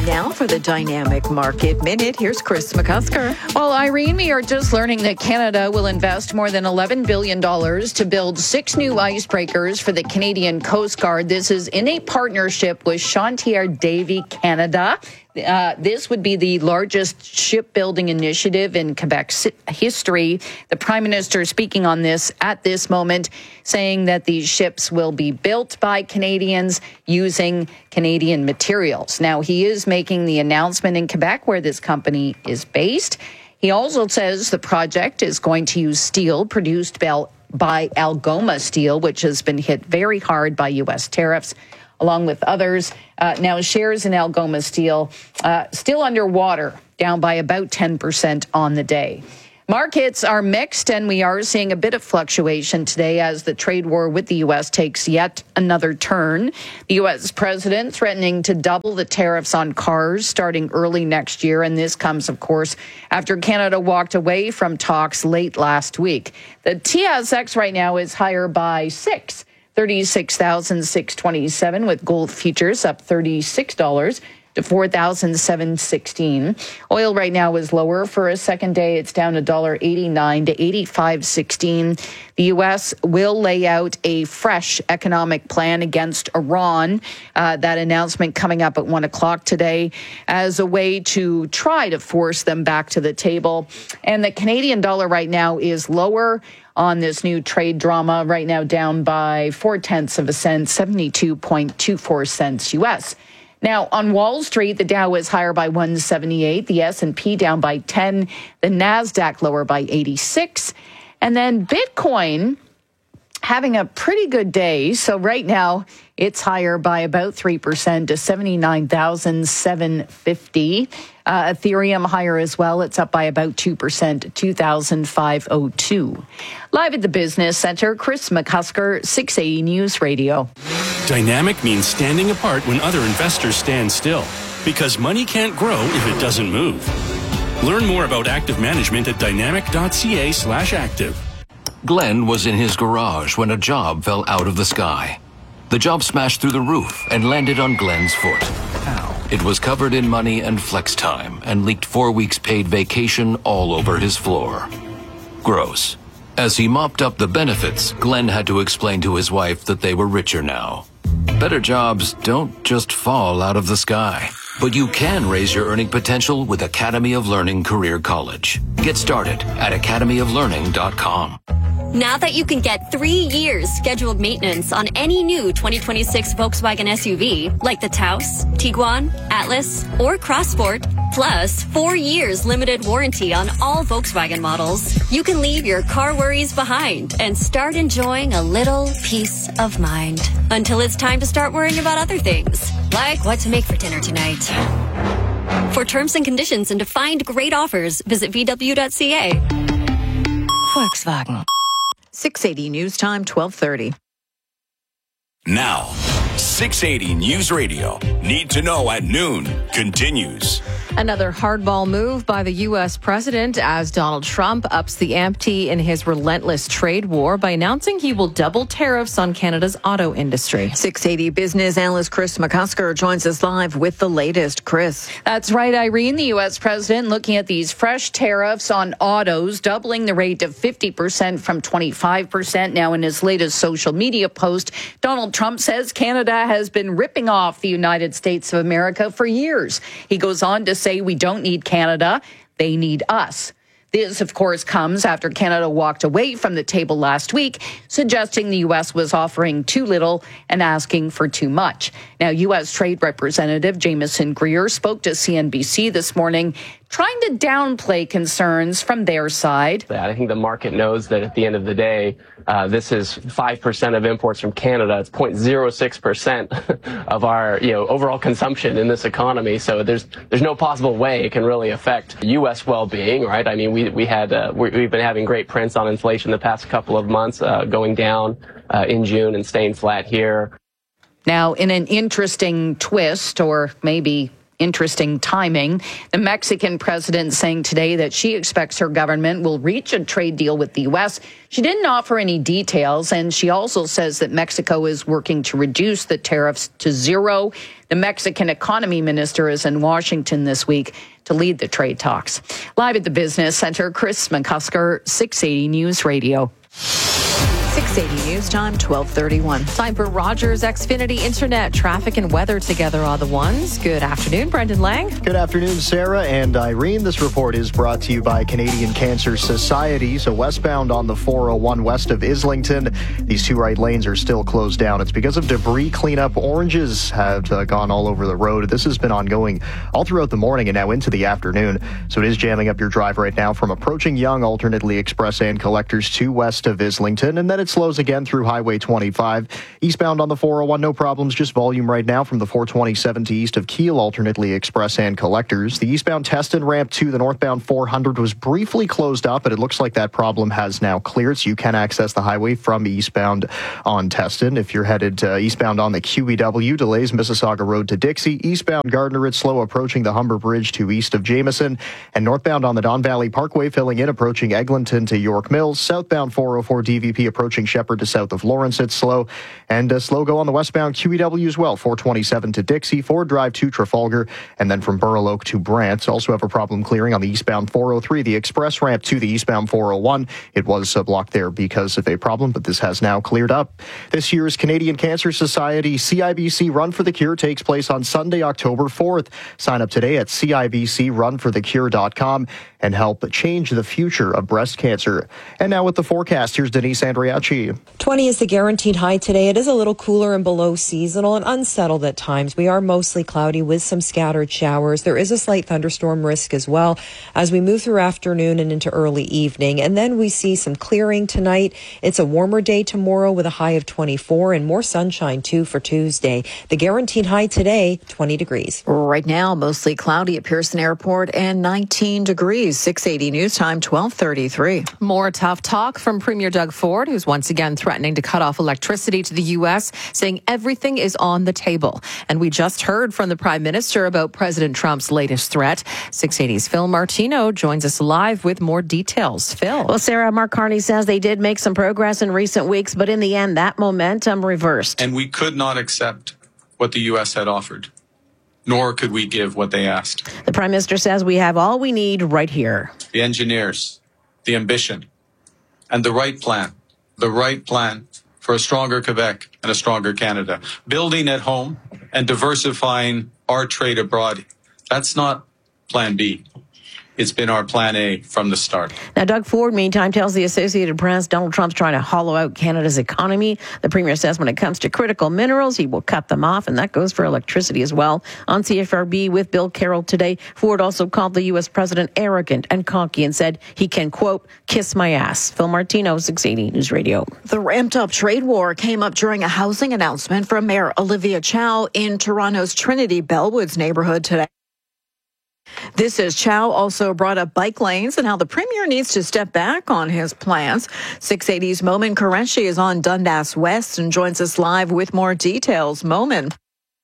And now for the Dynamic Market Minute, here's Chris McCusker. Well, Irene, we are just learning that Canada will invest more than eleven billion dollars to build six new icebreakers for the Canadian Coast Guard. This is in a partnership with Chantier Davy Canada. Uh, this would be the largest shipbuilding initiative in Quebec's history. The Prime Minister speaking on this at this moment, saying that these ships will be built by Canadians using Canadian materials. Now, he is making the announcement in Quebec, where this company is based. He also says the project is going to use steel produced by Algoma Steel, which has been hit very hard by U S tariffs, along with others. Uh, now, shares in Algoma Steel uh, still underwater, down by about ten percent on the day. Markets are mixed, and we are seeing a bit of fluctuation today as the trade war with the U S takes yet another turn. The U S president threatening to double the tariffs on cars starting early next year, and this comes, of course, after Canada walked away from talks late last week. The T S X right now is higher by six. thirty-six thousand six hundred twenty-seven, with gold futures up thirty-six dollars to four thousand seven hundred sixteen. Oil right now is lower for a second day. It's down one dollar eighty-nine to eighty-five sixteen. The U S will lay out a fresh economic plan against Iran. Uh, that announcement coming up at one o'clock today as a way to try to force them back to the table. And the Canadian dollar right now is lower on this new trade drama, right now down by four tenths of a cent, seventy-two point two four cents U S. Now, on Wall Street, the Dow is higher by one seventy-eight, the S and P down by ten, the NASDAQ lower by eighty-six, and then Bitcoin having a pretty good day. So right now, it's higher by about three percent to seventy-nine thousand seven hundred fifty. Uh, Ethereum higher as well. It's up by about two percent to two thousand five hundred two. Live at the Business Center, Chris McCusker, six eighty News Radio. Dynamic means standing apart when other investors stand still, because money can't grow if it doesn't move. Learn more about active management at dynamic.ca slash active. Glenn was in his garage when a job fell out of the sky. The job smashed through the roof and landed on Glenn's foot. Ow. It was covered in money and flex time and leaked four weeks paid vacation all over his floor. Gross. As he mopped up the benefits, Glenn had to explain to his wife that they were richer now. Better jobs don't just fall out of the sky. But you can raise your earning potential with Academy of Learning Career College. Get started at academy of learning dot com. Now that you can get three years scheduled maintenance on any new twenty twenty-six Volkswagen S U V, like the Taos, Tiguan, Atlas, or Crossport, plus four years limited warranty on all Volkswagen models, you can leave your car worries behind and start enjoying a little peace of mind. Until it's time to start worrying about other things, like what to make for dinner tonight. For terms and conditions and to find great offers, visit v w dot c a. Volkswagen. six eighty News Time, twelve thirty. Now, six eighty News Radio. Need to know at noon continues. Another hardball move by the U S president as Donald Trump ups the ante in his relentless trade war by announcing he will double tariffs on Canada's auto industry. six eighty business analyst Chris McCusker joins us live with the latest. Chris. That's right, Irene. The U S president looking at these fresh tariffs on autos, doubling the rate of fifty percent from twenty-five percent. Now, in his latest social media post, Donald Trump says Canada has been ripping off the United States of America for years. He goes on to say we don't need Canada, they need us. This, of course, comes after Canada walked away from the table last week, suggesting the U S was offering too little and asking for too much. Now, U S Trade Representative Jameson Greer spoke to C N B C this morning, trying to downplay concerns from their side. I think the market knows that at the end of the day, uh, this is five percent of imports from Canada. It's zero point zero six percent of our, you know, overall consumption in this economy. So there's there's no possible way it can really affect U S well-being, right? I mean, we we had uh, we, we've been having great prints on inflation the past couple of months, uh, going down uh, in June and staying flat here. Now, in an interesting twist, or maybe interesting timing. The Mexican president saying today that she expects her government will reach a trade deal with the U S. She didn't offer any details, and she also says that Mexico is working to reduce the tariffs to zero. The Mexican economy minister is in Washington this week to lead the trade talks. Live at the Business Center, Chris McCusker, six eighty News Radio. six eighty News Time, twelve thirty-one. Time for Rogers Xfinity Internet. Traffic and weather together are the ones. Good afternoon, Brendan Lang. Good afternoon, Sarah and Irene. This report is brought to you by Canadian Cancer Society. So westbound on the four oh one west of Islington, these two right lanes are still closed down. It's because of debris cleanup. Oranges have uh, gone all over the road. This has been ongoing all throughout the morning and now into the afternoon. So it is jamming up your drive right now from approaching Yonge, alternately Express and Collectors to west of Islington. And then it slows again through Highway twenty-five. Eastbound on the four oh one, no problems, just volume right now from the four twenty-seven to east of Kiel, alternately Express and Collectors. The eastbound Teston ramp to the northbound four hundred was briefly closed up, but it looks like that problem has now cleared, so you can access the highway from eastbound on Teston. If you're headed uh, eastbound on the Q E W, delays Mississauga Road to Dixie. Eastbound Gardner, it's slow approaching the Humber Bridge to east of Jameson. And northbound on the Don Valley Parkway, filling in, approaching Eglinton to York Mills. Southbound four oh four D V P approaching Shepherd to south of Lawrence, it's slow. And a slow go on the westbound Q E W as well. four twenty-seven to Dixie, Ford Drive to Trafalgar, and then from Burloak to Brant. Also have a problem clearing on the eastbound four oh three, the express ramp to the eastbound four oh one. It was uh, blocked there because of a problem, but this has now cleared up. This year's Canadian Cancer Society C I B C Run for the Cure takes place on Sunday, October fourth. Sign up today at C I B C run for the cure dot com and help change the future of breast cancer. And now with the forecast, here's Denise Andriachi. twenty is the guaranteed high today. It is a little cooler and below seasonal and unsettled at times. We are mostly cloudy with some scattered showers. There is a slight thunderstorm risk as well as we move through afternoon and into early evening. And then we see some clearing tonight. It's a warmer day tomorrow with a high of twenty-four and more sunshine too for Tuesday. The guaranteed high today, twenty degrees. Right now, mostly cloudy at Pearson Airport and nineteen degrees. six eighty News Time, twelve thirty-three. More tough talk from Premier Doug Ford, who's once again threatening to cut off electricity to the U S, saying everything is on the table. And we just heard from the Prime Minister about President Trump's latest threat. six eighty's Phil Martino joins us live with more details. Phil. Well, Sarah, Mark Carney says they did make some progress in recent weeks, but in the end, that momentum reversed. And we could not accept what the U S had offered, nor could we give what they asked. The Prime Minister says we have all we need right here. The engineers, the ambition, and the right plan. The right plan for a stronger Quebec and a stronger Canada. Building at home and diversifying our trade abroad. That's not plan B. It's been our plan A from the start. Now, Doug Ford, meantime, tells the Associated Press Donald Trump's trying to hollow out Canada's economy. The Premier says when it comes to critical minerals, he will cut them off, and that goes for electricity as well. On C F R B with Bill Carroll today, Ford also called the U S president arrogant and cocky and said he can, quote, kiss my ass. Phil Martino, six eighty News Radio. The ramped-up trade war came up during a housing announcement from Mayor Olivia Chow in Toronto's Trinity Bellwoods neighborhood today. This is Chow also brought up bike lanes and how the Premier needs to step back on his plans. six eighty's Momin Qureshi is on Dundas West and joins us live with more details. Momin.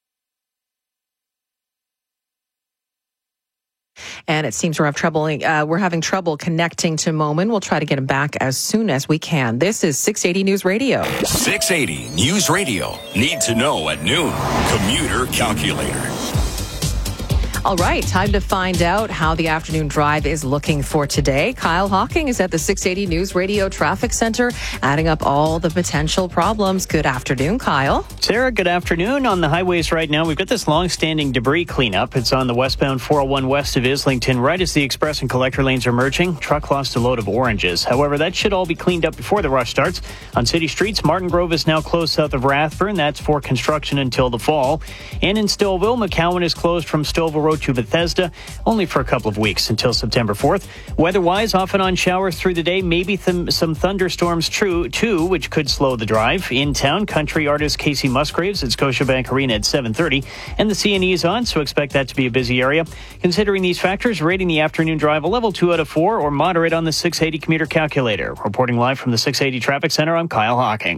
And it seems we're having trouble. Uh, we're having trouble connecting to Momin. We'll try to get him back as soon as we can. This is six eighty News Radio. six eighty News Radio. Need to know at noon. Commuter calculator. All right, time to find out how the afternoon drive is looking for today. Kyle Hawking is at the six eighty News Radio Traffic Center, adding up all the potential problems. Good afternoon, Kyle. Sarah, good afternoon. On the highways right now, we've got this long-standing debris cleanup. It's on the westbound four oh one west of Islington, right as the express and collector lanes are merging. Truck lost a load of oranges. However, that should all be cleaned up before the rush starts. On city streets, Martin Grove is now closed south of Rathburn. That's for construction until the fall. And in Stouffville, McCowan is closed from Stouffville Road to Bethesda, only for a couple of weeks until September fourth. Weather-wise, off and on showers through the day, maybe th- some thunderstorms true too, which could slow the drive. In town, country artist Casey Musgraves at Scotiabank Arena at seven thirty, and the C N E is on, so expect that to be a busy area. Considering these factors, rating the afternoon drive a level two out of four or moderate on the six eighty commuter calculator. Reporting live from the six eighty Traffic Center, I'm Kyle Hawking.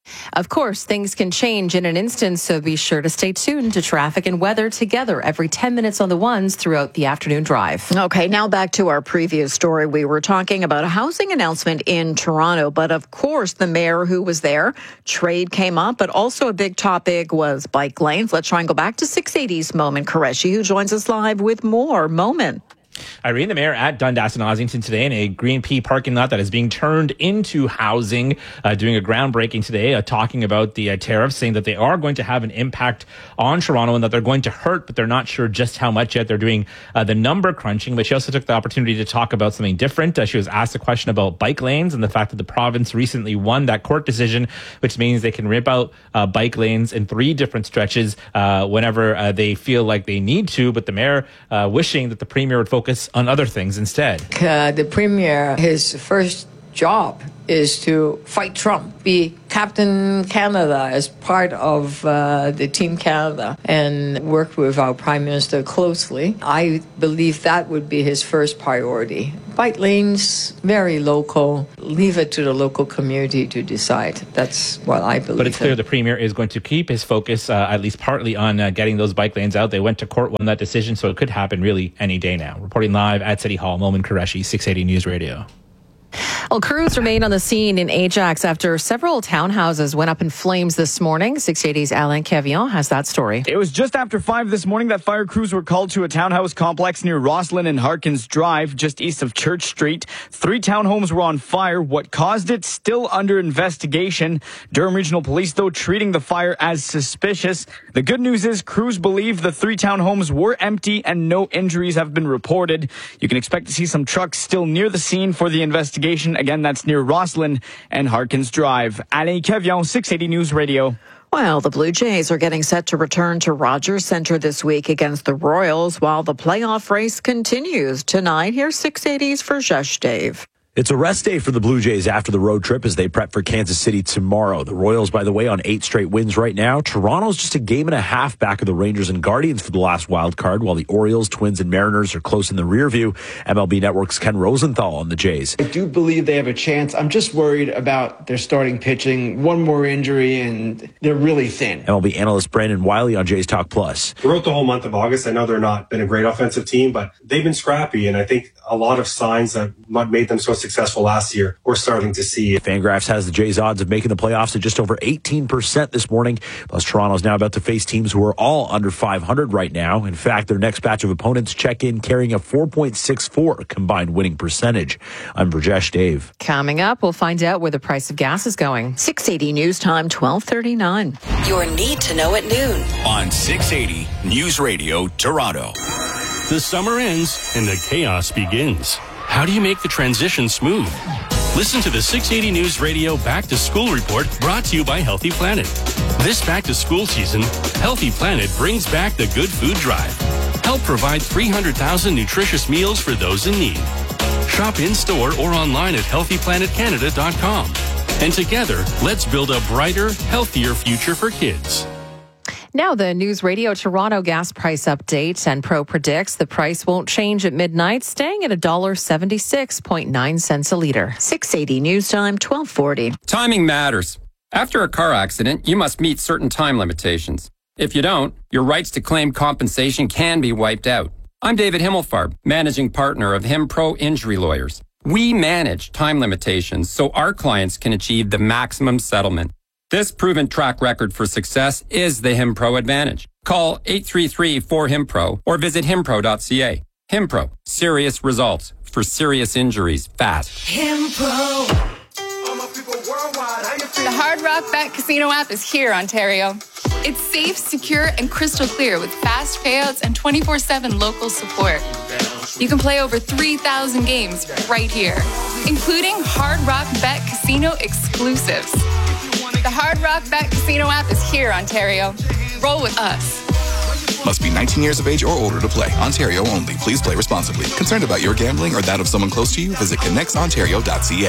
Of course, things can change in an instant, so be sure to stay tuned to traffic and weather together every ten minutes on the ones throughout the afternoon drive. Okay, now back to our previous story. We were talking about a housing announcement in Toronto, but of course, the mayor who was there, trade came up, but also a big topic was bike lanes. Let's try and go back to six eighty's Moment Qureshi, who joins us live with more. Moment. Irene, the mayor at Dundas and Ossington today in a Green Pea parking lot that is being turned into housing, uh, doing a groundbreaking today, uh, talking about the uh, tariffs, saying that they are going to have an impact on Toronto and that they're going to hurt, but they're not sure just how much yet. They're doing uh, the number crunching, but she also took the opportunity to talk about something different. Uh, she was asked a question about bike lanes and the fact that the province recently won that court decision, which means they can rip out uh, bike lanes in three different stretches uh, whenever uh, they feel like they need to, but the mayor uh, wishing that the premier would focus on other things instead. Uh, the premier, his first job is to fight Trump, be Captain Canada as part of uh, the Team Canada and work with our Prime Minister closely. I believe that would be his first priority. Bike lanes, very local. Leave it to the local community to decide. That's what I believe. But it's clear in. the Premier is going to keep his focus, uh, at least partly, on uh, getting those bike lanes out. They went to court, won that decision, so it could happen really any day now. Reporting live at City Hall, Moment Qureshi, six eighty News Radio. Well, crews remain on the scene in Ajax after several townhouses went up in flames this morning. six eighty's Alain Cavillon has that story. It was just after five this morning that fire crews were called to a townhouse complex near Rosslyn and Harkins Drive, just east of Church Street. Three townhomes were on fire. What caused it, still under investigation. Durham Regional Police, though, treating the fire as suspicious. The good news is crews believe the three townhomes were empty and no injuries have been reported. You can expect to see some trucks still near the scene for the investigation. Again, that's near Rosslyn and Harkins Drive. Alain Cavillon, six eighty News Radio. Well, the Blue Jays are getting set to return to Rogers Centre this week against the Royals while the playoff race continues. Tonight, here's six eighty's for Jesh Dave. It's a rest day for the Blue Jays after the road trip as they prep for Kansas City tomorrow. The Royals, by the way, on eight straight wins right now. Toronto's just a game and a half back of the Rangers and Guardians for the last wild card, while the Orioles, Twins, and Mariners are close in the rear view. M L B Network's Ken Rosenthal on the Jays. I do believe they have a chance. I'm just worried about their starting pitching. One more injury, and they're really thin. M L B analyst Brandon Wiley on Jays Talk Plus. Throughout the whole month of August, I know they're not been a great offensive team, but they've been scrappy, and I think a lot of signs that made them so successful last year we're starting to see. Fangraphs has the Jays' odds of making the playoffs at just over eighteen percent this morning. Plus, Toronto's now about to face teams who are all under five hundred right now. In fact, their next batch of opponents check in carrying a four point six four combined winning percentage. I'm Brajesh Dave. Coming up, we'll find out where the price of gas is going. six eighty News Time, twelve thirty-nine. Your need to know at noon on six eighty News Radio Toronto. The summer ends and the chaos begins. How do you make the transition smooth? Listen to the six eighty News Radio Back to School Report brought to you by Healthy Planet. This back to school season, Healthy Planet brings back the Good Food Drive. Help provide three hundred thousand nutritious meals for those in need. Shop in-store or online at healthy planet canada dot com. And together, let's build a brighter, healthier future for kids. Now the News Radio Toronto gas price update, and Pro predicts the price won't change at midnight, staying at one dollar seventy-six point nine cents a litre. six eighty News Time, twelve forty. Timing matters. After a car accident, you must meet certain time limitations. If you don't, your rights to claim compensation can be wiped out. I'm David Himmelfarb, managing partner of HimPro Injury Lawyers. We manage time limitations so our clients can achieve the maximum settlement. This proven track record for success is the HimPro advantage. Call eight three three, four, HimPro or visit himpro dot c a. HimPro, serious results for serious injuries fast. HimPro. The Hard Rock Bet Casino app is here, Ontario. It's safe, secure, and crystal clear with fast payouts and twenty-four seven local support. You can play over three thousand games right here, including Hard Rock Bet Casino exclusives. The Hard Rock Bet Casino app is here, Ontario. Roll with us. Must be nineteen years of age or older to play. Ontario only. Please play responsibly. Concerned about your gambling or that of someone close to you? Visit connects ontario dot c a.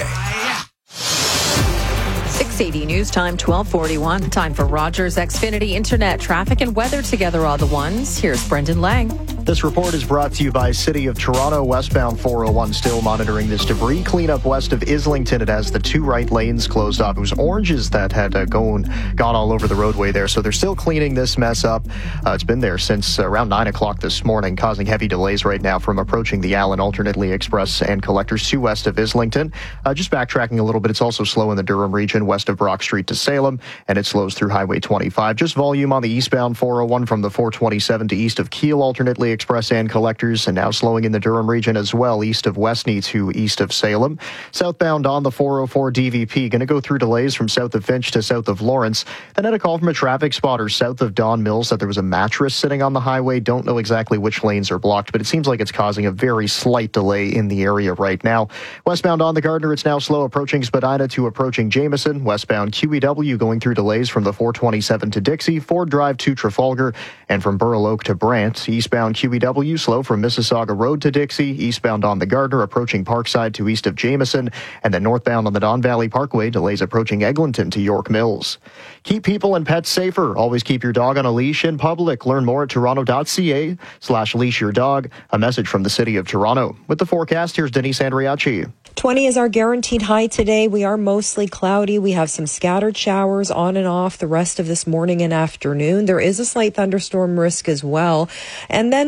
six eighty News Time, twelve forty-one. Time for Rogers Xfinity Internet traffic and weather together all the ones. Here's Brendan Lang. This report is brought to you by City of Toronto. Westbound four oh one still monitoring this debris cleanup west of Islington. It has the two right lanes closed off. It was oranges that had uh, gone, gone all over the roadway there, so they're still cleaning this mess up. Uh, it's been there since around nine o'clock this morning, causing heavy delays right now from approaching the Allen Alternately Express and Collectors to west of Islington. Uh, just backtracking a little bit, it's also slow in the Durham region west of Brock Street to Salem, and it slows through Highway twenty-five. Just volume on the eastbound four oh one from the four twenty-seven to east of Keele Alternately Express and Collectors, and now slowing in the Durham region as well, east of Westney to east of Salem. Southbound on the four oh four D V P, going to go through delays from south of Finch to south of Lawrence. Then had a call from a traffic spotter south of Don Mills that there was a mattress sitting on the highway. Don't know exactly which lanes are blocked, but it seems like it's causing a very slight delay in the area right now. Westbound on the Gardner, it's now slow approaching Spadina to approaching Jameson. Westbound Q E W going through delays from the four twenty-seven to Dixie, Ford Drive to Trafalgar, and from Burl Oak to Brant. Eastbound Q E W slow from Mississauga Road to Dixie, eastbound on the Gardner approaching Parkside to east of Jameson, and then northbound on the Don Valley Parkway, delays approaching Eglinton to York Mills. Keep people and pets safer. Always keep your dog on a leash in public. Learn more at toronto.ca slash leash your dog. A message from the City of Toronto. With the forecast, here's Denise Andriachi. twenty is our guaranteed high today. We are mostly cloudy. We have some scattered showers on and off the rest of this morning and afternoon. There is a slight thunderstorm risk as well. And then